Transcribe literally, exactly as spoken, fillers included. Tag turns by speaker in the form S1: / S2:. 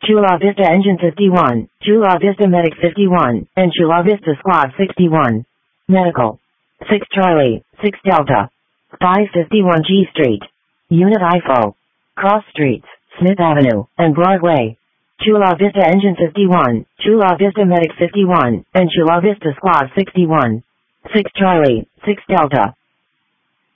S1: Chula Vista Engine fifty-one, Chula Vista Medic fifty-one, and Chula Vista Squad sixty-one. Medical. six Charlie, six Delta. five fifty-one G Street. Unit I F O. Cross Streets, Smith Avenue, and Broadway. Chula Vista Engine fifty-one, Chula Vista Medic fifty-one, and Chula Vista Squad sixty-one. six Charlie, six Delta.